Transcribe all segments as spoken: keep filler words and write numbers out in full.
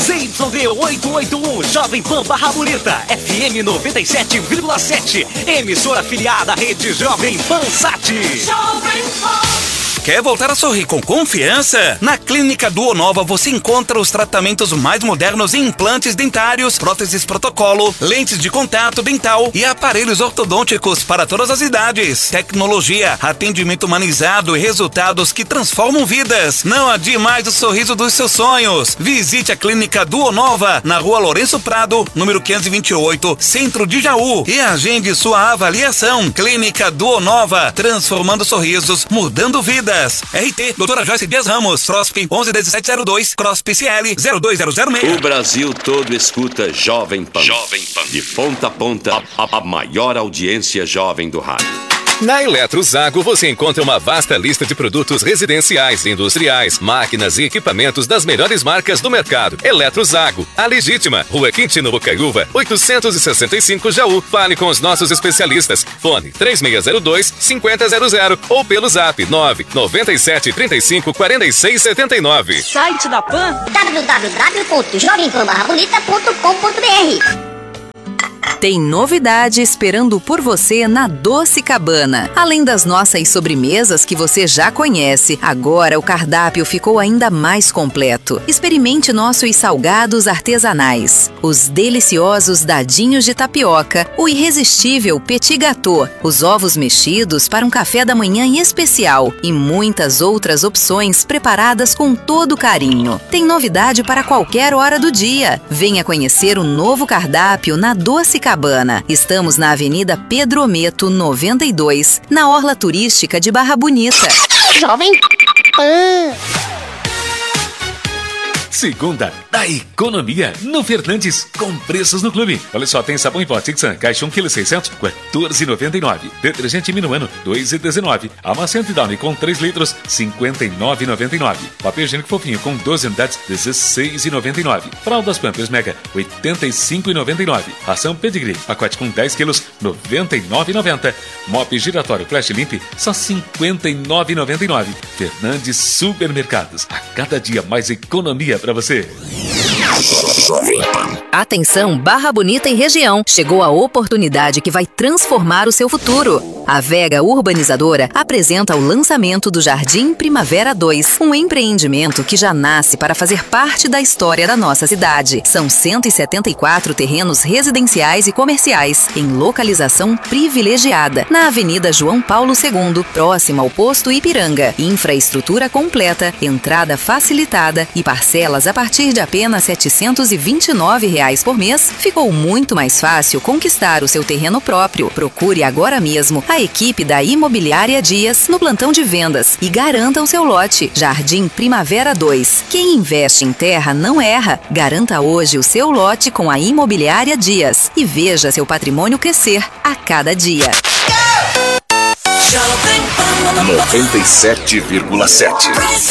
Z Y D oitocentos e oitenta e um, Jovem Pan Barra Bonita, F M noventa e sete vírgula sete, emissora afiliada à rede Jovem Pan Sat. Jovem Pan. Quer voltar a sorrir com confiança? Na Clínica Duonova você encontra os tratamentos mais modernos em implantes dentários, próteses protocolo, lentes de contato dental e aparelhos ortodônticos para todas as idades. Tecnologia, atendimento humanizado e resultados que transformam vidas. Não adie mais o sorriso dos seus sonhos. Visite a Clínica Duonova na Rua Lourenço Prado, número quinhentos e vinte e oito, Centro de Jaú, e agende sua avaliação. Clínica Duonova, transformando sorrisos, mudando vidas. R T, doutora Joyce Dias Ramos, CROSP onze dezessete zero dois, CROSP C L zero dois zero zero seis. O Brasil todo escuta Jovem Pan. Jovem Pan. De ponta a ponta, a, a, a maior audiência jovem do rádio. Na Eletrozago você encontra uma vasta lista de produtos residenciais, industriais, máquinas e equipamentos das melhores marcas do mercado. Eletrozago, a legítima, Rua Quintino Bocaiúva, oitocentos e sessenta e cinco Jaú. Fale com os nossos especialistas. Fone três seis zero dois, cinco zero zero zero ou pelo zap nove nove sete três cinco quatro seis sete nove. Site da Pan w w w ponto jovem pan barra bonita ponto com ponto b r. Tem novidade esperando por você na Doce Cabana. Além das nossas sobremesas que você já conhece, agora o cardápio ficou ainda mais completo. Experimente nossos salgados artesanais, os deliciosos dadinhos de tapioca, o irresistível petit gâteau, os ovos mexidos para um café da manhã especial e muitas outras opções preparadas com todo carinho. Tem novidade para qualquer hora do dia. Venha conhecer o novo cardápio na Doce Cabana. Estamos na Avenida Pedro Ometo, noventa e dois, na Orla Turística de Barra Bonita. Jovem Pan. Segunda da economia no Fernandes, com preços no clube. Olha só, tem sabão em pó Tixan, caixa um quilo e seiscentos, quatorze e noventa e nove. Detergente Minuano, dois e dezenove. Amaciante Downy com três litros, cinquenta e nove e noventa e nove. Papel higiênico fofinho com doze unidades, dezesseis e noventa e nove. Fraldas Pampers Mega, oitenta e cinco e noventa e nove. Ração Pedigree, pacote com dez quilos, noventa e nove e noventa. Mop giratório Flash Limp, só cinquenta e nove e noventa e nove. Fernandes Supermercados, a cada dia mais economia para você. Atenção, Barra Bonita e região. Chegou a oportunidade que vai transformar o seu futuro. A Vega Urbanizadora apresenta o lançamento do Jardim Primavera dois, um empreendimento que já nasce para fazer parte da história da nossa cidade. São cento e setenta e quatro terrenos residenciais e comerciais, em localização privilegiada, na Avenida João Paulo segundo, próxima ao posto Ipiranga. Infraestrutura completa, entrada facilitada e parcelas a partir de apenas setecentos e vinte e nove reais por mês. Ficou muito mais fácil conquistar o seu terreno próprio. Procure agora mesmo a equipe da Imobiliária Dias no plantão de vendas e garanta o seu lote. Jardim Primavera dois. Quem investe em terra não erra. Garanta hoje o seu lote com a Imobiliária Dias e veja seu patrimônio crescer a cada dia. noventa e sete vírgula sete.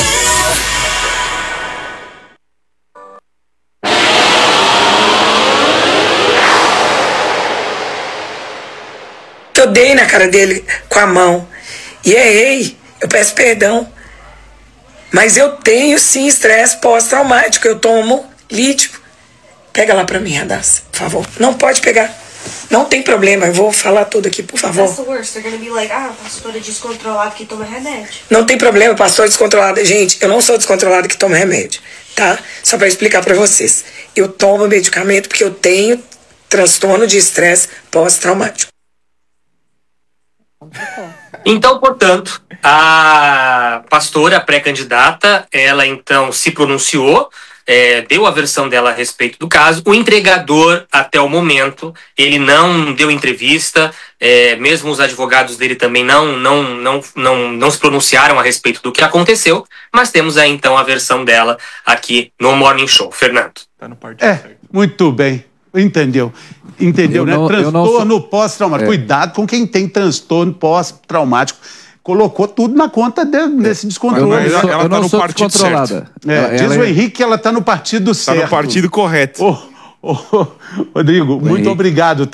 Eu dei na cara dele com a mão e errei, eu peço perdão. Mas eu tenho sim estresse pós-traumático, eu tomo lítico. Pega lá pra mim, Radassa, por favor. Não pode pegar, não tem problema, eu vou falar tudo aqui, por favor. That's the worst. They're gonna be like, ah, pastora descontrolada que toma remédio. Não tem problema, pastor descontrolada. Gente, eu não sou descontrolada que toma remédio, tá? Só pra explicar pra vocês. Eu tomo medicamento porque eu tenho transtorno de estresse pós-traumático. Então, portanto, a pastora pré-candidata, ela então se pronunciou, é, deu a versão dela a respeito do caso. O entregador, até o momento, ele não deu entrevista, é, mesmo os advogados dele também não, não, não, não, não se pronunciaram a respeito do que aconteceu, mas temos aí então a versão dela aqui no Morning Show. Fernando. Tá no partido. É, muito bem. Entendeu? Entendeu, eu né? Não, transtorno sou... pós-traumático. É. Cuidado com quem tem transtorno pós-traumático. Colocou tudo na conta de, desse descontrole. Eu não, ela, ela tá no partido certo. É, ela, diz ela o é... Henrique que ela tá no partido tá certo. Tá no partido correto. Ô, oh, oh, Rodrigo, bem, muito obrigado, tá?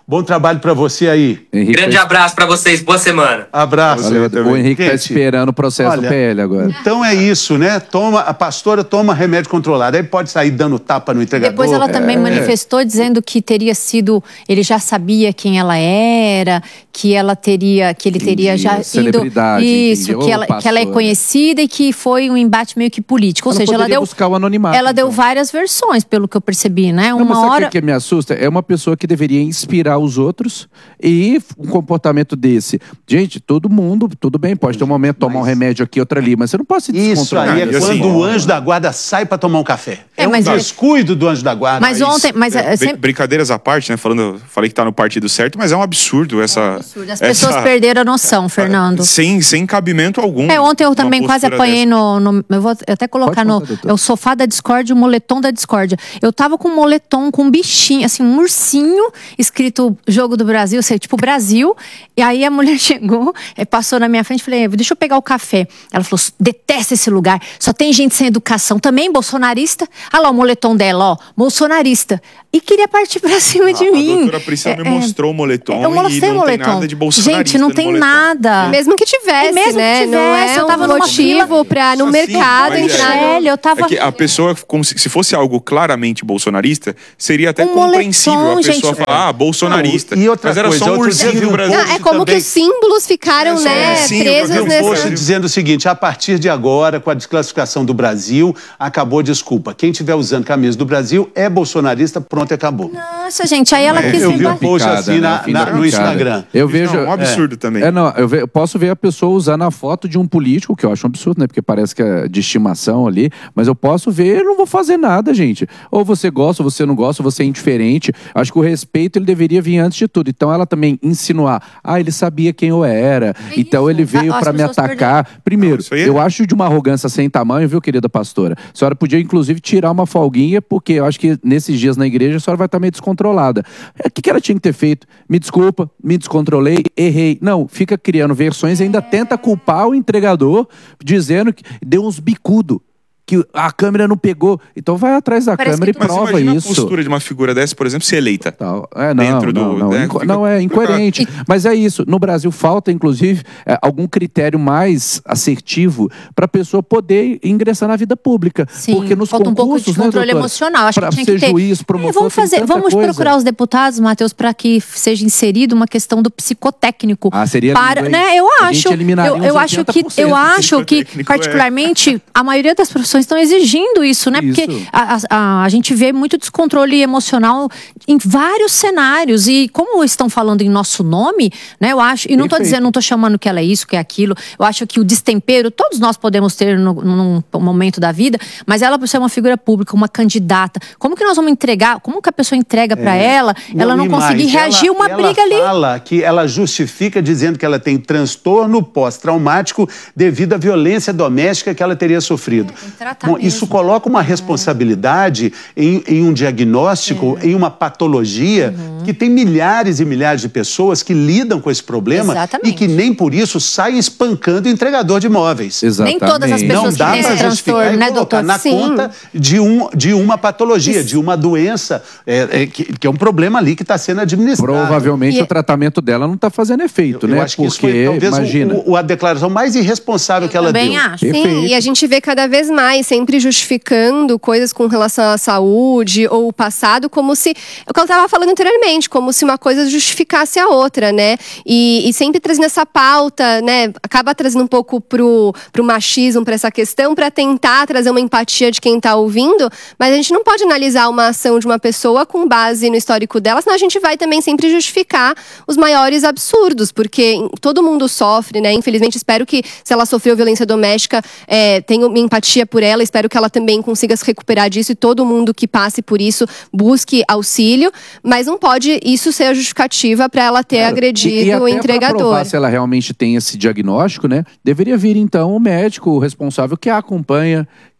Bom trabalho para você aí. Henrique, grande abraço para vocês, boa semana. Abraço. Valeu, o Henrique está esperando o processo olha, do P L agora. Então é isso, né? Toma, a pastora toma remédio controlado, aí pode sair dando tapa no entregador. Depois ela também é. manifestou dizendo que teria sido, ele já sabia quem ela era, que ela teria, que ele teria já ido, isso, que ela, que ela é conhecida e que foi um embate meio que político, ou ela seja, ela deu buscar o anonimato, ela então. deu várias versões, pelo que eu percebi, né? Não, uma mas sabe hora o que me assusta? É uma pessoa que deveria inspirar os outros e um comportamento desse. Gente, todo mundo, tudo bem, pode ter um momento, tomar um remédio aqui, outro ali, mas você não pode se descontrolar. Isso aí é quando assim, o anjo da guarda sai para tomar um café. É, é um descuido do anjo da guarda. Mas ontem... Mas é, sempre... Brincadeiras à parte, né? Falando, falei que tá no partido certo, mas é um absurdo essa... É um absurdo. As pessoas essa, perderam a noção, Fernando. Sem, sem cabimento algum. É, ontem eu também quase apanhei no, no... Eu vou até colocar no... É o sofá da discórdia, o moletom da discórdia. Eu tava com um moletom, com um bichinho, assim, um ursinho, escrito Jogo do Brasil, sei, tipo Brasil. E aí a mulher chegou, passou na minha frente e falei, deixa eu pegar o café. Ela falou, detesta esse lugar, só tem gente sem educação. Também bolsonarista. Ah lá o moletom dela, ó, bolsonarista. E queria partir pra cima de a, mim. A doutora Priscila é, me mostrou o moletom eu mostrei e não o moletom. Tem nada de bolsonarista. Gente, não tem nada. Mesmo que tivesse, mesmo né? Que tivesse, não é eu tava um motivo pra no assim, mercado entrar. É, eu tava... é que a pessoa, como se, se fosse algo claramente bolsonarista, seria até um compreensível moletom, a pessoa gente, falar, ah, bolsonarista. Não, e outra mas era coisa, só um ursinho do Brasil. Não, é como também. Que os símbolos ficaram, é, né, sim, presos eu nesse... Um post dizendo o seguinte, a partir de agora, com a desclassificação do Brasil, acabou, desculpa, quem estiver usando camisa do Brasil é bolsonarista, pronto, acabou. Nossa, gente, aí ela é, quis... Eu vi um post assim na, na, no Instagram. Eu vejo... Não, um absurdo é, também. É, não, eu, ve, eu posso ver a pessoa usando a foto de um político, que eu acho um absurdo, né, porque parece que é de estimação ali, mas eu posso ver, eu não vou fazer nada, gente. Ou você gosta, ou você não gosta, ou você é indiferente. Acho que o respeito, ele deveria vir antes de tudo. Então ela também insinuar, ah, ele sabia quem eu era, é então ele veio para me atacar. Perderam. Primeiro, não, é... eu acho de uma arrogância sem tamanho, viu, querida pastora? A senhora podia, inclusive, tirar uma folguinha, porque eu acho que nesses dias na igreja a senhora vai estar meio descontrolada. O que, que ela tinha que ter feito? Me desculpa, me descontrolei, errei. Não, fica criando versões e ainda tenta culpar o entregador, dizendo que deu uns bicudos. Que a câmera não pegou. Então vai atrás da Parece câmera e prova mas imagina isso. A postura de uma figura dessa, por exemplo, ser eleita. Tal. É, não, dentro não, do, não, né, inco fica... não é incoerente. E... Mas é isso. No Brasil falta, inclusive, é, algum critério mais assertivo para a pessoa poder ingressar na vida pública. Sim, porque nos falta concursos, um pouco de controle, né, emocional. Acho pra que tinha ser que ter... juiz, promotor, é, vamos fazer, vamos coisa. procurar os deputados, Matheus, para que seja inserido uma questão do psicotécnico. Ah, seria para, lindo, né? Eu a acho, eu, eu acho que eu acho que particularmente é. a maioria das profissões estão exigindo isso, né? Isso. Porque A, a, a gente vê muito descontrole emocional em vários cenários e como estão falando em nosso nome, né, eu acho, e não estou dizendo, não estou chamando que ela é isso, que é aquilo, eu acho que o destempero, todos nós podemos ter no, num momento da vida, mas ela por ser uma figura pública, uma candidata, como que nós vamos entregar, como que a pessoa entrega para é. ela, não, ela não conseguir reagir ela, uma ela briga ali. Ela fala que ela justifica dizendo que ela tem transtorno pós-traumático devido à violência doméstica que ela teria sofrido. É, Bom, isso coloca uma responsabilidade em, em um diagnóstico, é. em uma patologia uhum. que tem milhares e milhares de pessoas que lidam com esse problema Exatamente. E que nem por isso saem espancando o entregador de imóveis. Exatamente. Nem todas as pessoas Não dá têm esse transtorno, né, doutor? Na Sim. conta de, um, de uma patologia, isso. de uma doença, é, é, que, que é um problema ali que está sendo administrado. Provavelmente e... o tratamento dela não está fazendo efeito, eu, né? Eu acho que Porque, isso foi talvez imagina... o, o, a declaração mais irresponsável eu que ela também deu. Acho. Sim, e a gente vê cada vez mais sempre justificando coisas com relação à saúde ou o passado, como se, é o que eu estava falando anteriormente, como se uma coisa justificasse a outra, né? E, e sempre trazendo essa pauta, né? Acaba trazendo um pouco pro, pro machismo, para essa questão, para tentar trazer uma empatia de quem está ouvindo, mas a gente não pode analisar uma ação de uma pessoa com base no histórico dela, senão a gente vai também sempre justificar os maiores absurdos, porque todo mundo sofre, né? Infelizmente, espero que se ela sofreu violência doméstica, é, tenha uma empatia por ela, espero que ela também consiga se recuperar disso e todo mundo que passe por isso busque auxílio, mas não pode isso ser a justificativa para ela ter claro. agredido e, e o entregador. Pra provar se ela realmente tem esse diagnóstico, né? Deveria vir então o médico o responsável que a acompanha,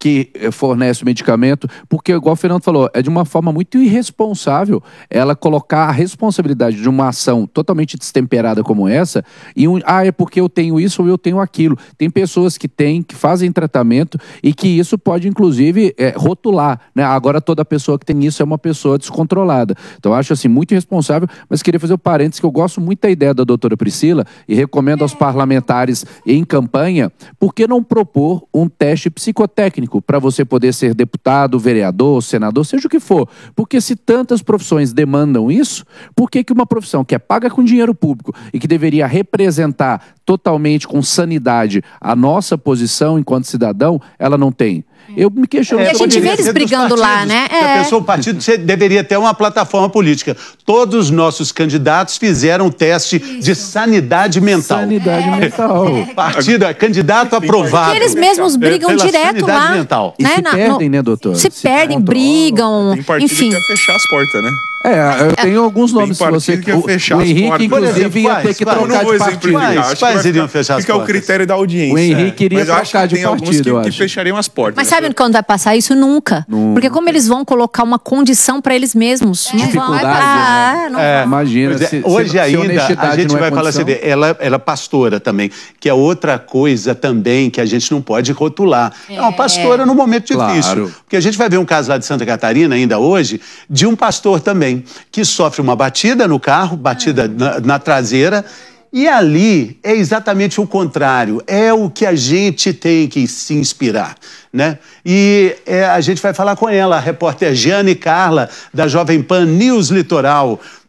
que fornece o medicamento, porque, igual o Fernando falou, é de uma forma muito irresponsável ela colocar a responsabilidade de uma ação totalmente destemperada como essa e um, ah, é porque eu tenho isso ou eu tenho aquilo. Tem pessoas que têm, que fazem tratamento e que isso pode, inclusive, é, rotular, né? Agora toda pessoa que tem isso é uma pessoa descontrolada. Então, eu acho, assim, muito irresponsável, mas queria fazer o um parênteses que eu gosto muito da ideia da doutora Priscila e recomendo aos parlamentares em campanha, por que não propor um teste psicotécnico para você poder ser deputado, vereador, senador, seja o que for. Porque se tantas profissões demandam isso, por que que uma profissão que é paga com dinheiro público e que deveria representar totalmente com sanidade a nossa posição enquanto cidadão, ela não tem? Eu me questiono. É, e a gente vê eles brigando lá, né? É. A pessoa, o partido deveria ter uma plataforma política. Todos os nossos candidatos fizeram um teste Isso. de sanidade mental. Sanidade é. mental. Partido, candidato aprovado. E eles mesmos brigam pela direto lá. Mental. E né? se Na, perdem, no, né, doutor? Se, se perdem, brigam, Tem partido enfim. que quer fechar as portas, né? É, eu tenho alguns nomes. Tem você, que ia fechar o, o Henrique, portas. inclusive, exemplo, ia quais, ter que quais? trocar de partido. Quais, quais iriam fechar as Fica portas? o critério da audiência. O Henrique iria Mas eu acho trocar que de tem alguns partido, que, eu que acho. fechariam as portas. Mas sabe quando vai passar isso? Nunca. Nunca. Porque como eles vão colocar uma condição para eles mesmos? É. Dificuldade. Ah, né? não É, imagina. é, Se, hoje se, ainda se a gente não é vai falar condição. assim, ela, ela é pastora também, que é outra coisa também que a gente não pode rotular. É, é uma pastora num momento difícil. Claro. Porque a gente vai ver um caso lá de Santa Catarina ainda hoje, de um pastor também, que sofre uma batida no carro, batida na, na traseira, e ali é exatamente o contrário, é o que a gente tem que se inspirar, né? E é, a gente vai falar com ela, a repórter Jane Carla, da Jovem Pan News Litoral,